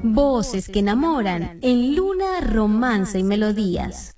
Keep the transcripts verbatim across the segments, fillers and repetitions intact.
Voces que enamoran en Luna, Romance y Melodías.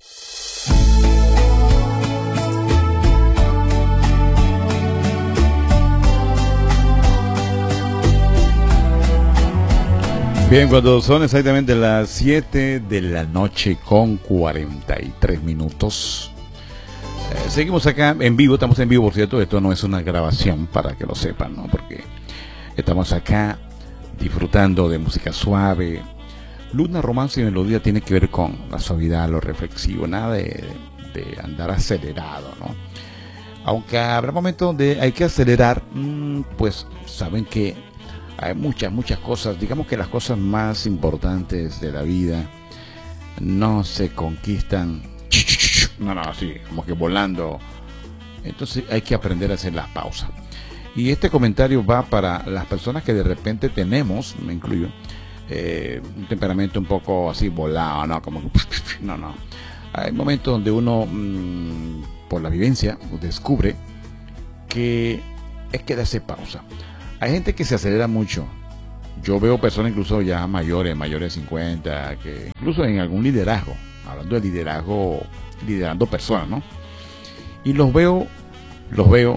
Bien, cuando son exactamente las siete de la noche con cuarenta y tres minutos, eh, seguimos acá en vivo, estamos en vivo, por cierto, esto no es una grabación para que lo sepan, ¿no? Porque estamos acá disfrutando de música suave. Luna, Romance y Melodía tiene que ver con la suavidad, lo reflexivo, nada de, de andar acelerado, ¿no? Aunque habrá momentos donde hay que acelerar, mmm, pues saben que hay muchas, muchas cosas, digamos que las cosas más importantes de la vida no se conquistan, no, no, así, como que volando. Entonces hay que aprender a hacer las pausas. Y este comentario va para las personas que de repente tenemos, me incluyo, eh, un temperamento un poco así volado, ¿no? Como no, no. Hay momentos donde uno, mmm, por la vivencia, descubre que es que darse pausa. Hay gente que se acelera mucho. Yo veo personas incluso ya mayores, mayores de cincuenta, que incluso en algún liderazgo, hablando de liderazgo, liderando personas, ¿no? Y los veo, los veo,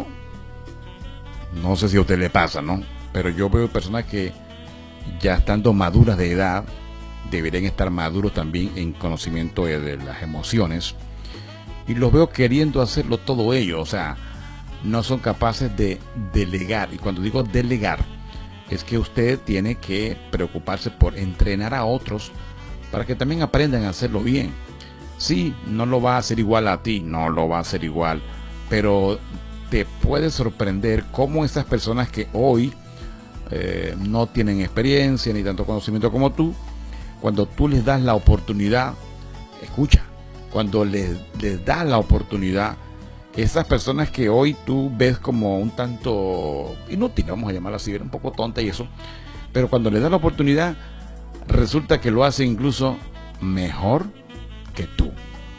no sé si a usted le pasa, ¿no? Pero yo veo personas que ya estando maduras de edad, deberían estar maduros también en conocimiento de, de las emociones, y los veo queriendo hacerlo todo ello, o sea, no son capaces de delegar. Y cuando digo delegar, es que usted tiene que preocuparse por entrenar a otros para que también aprendan a hacerlo bien. Sí, no lo va a hacer igual a ti, no lo va a hacer igual, pero te puede sorprender cómo estas personas que hoy eh, no tienen experiencia ni tanto conocimiento como tú, cuando tú les das la oportunidad, escucha, cuando les, les das la oportunidad, esas personas que hoy tú ves como un tanto inútil, vamos a llamarlo así, un poco tonta y eso, pero cuando le das la oportunidad, resulta que lo hace incluso mejor que tú.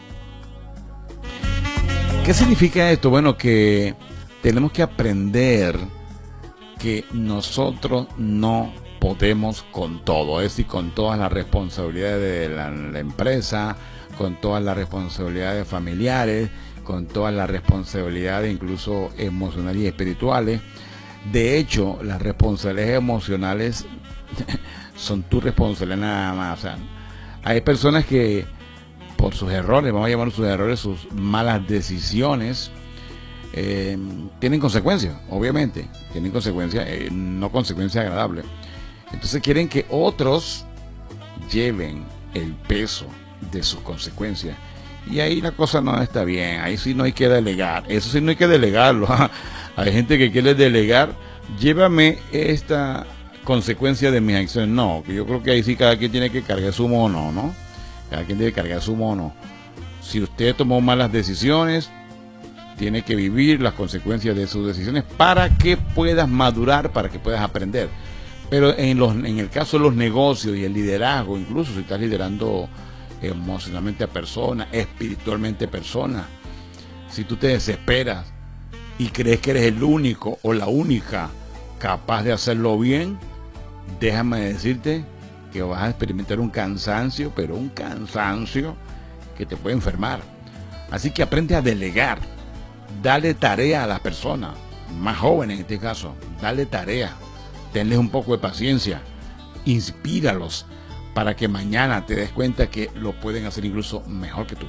¿Qué significa esto? Bueno, que tenemos que aprender que nosotros no podemos con todo, es decir, con todas las responsabilidades de la, la empresa, con todas las responsabilidades familiares, con todas las responsabilidades incluso emocionales y espirituales. De hecho, las responsabilidades emocionales son tu responsabilidad nada más. O sea, hay personas que por sus errores, vamos a llamar sus errores, sus malas decisiones, eh, tienen consecuencias, obviamente, tienen consecuencias, eh, no consecuencias agradables. Entonces quieren que otros lleven el peso de sus consecuencias. Y ahí la cosa no está bien, ahí sí no hay que delegar, eso sí no hay que delegarlo. Hay gente que quiere delegar, llévame esta consecuencia de mis acciones. No, que yo creo que ahí sí cada quien tiene que cargar su mono, ¿no? Cada quien tiene que cargar su mono. Si usted tomó malas decisiones, tiene que vivir las consecuencias de sus decisiones para que puedas madurar, para que puedas aprender. Pero en, los, en el caso de los negocios y el liderazgo, incluso si estás liderando emocionalmente a personas, espiritualmente a personas, si tú te desesperas y crees que eres el único o la única capaz de hacerlo bien, déjame decirte que vas a experimentar un cansancio, pero un cansancio que te puede enfermar. Así que aprende a delegar, dale tarea a las personas más jóvenes, en este caso, dale tarea, tenles un poco de paciencia, inspíralos para que mañana te des cuenta que lo pueden hacer incluso mejor que tú.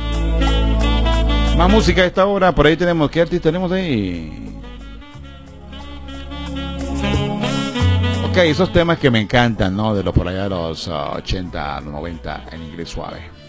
Más música a esta hora, por ahí tenemos, ¿qué artista tenemos ahí? Ok, esos temas que me encantan, ¿no? De los por allá de los uh, ochenta, noventa en inglés suave.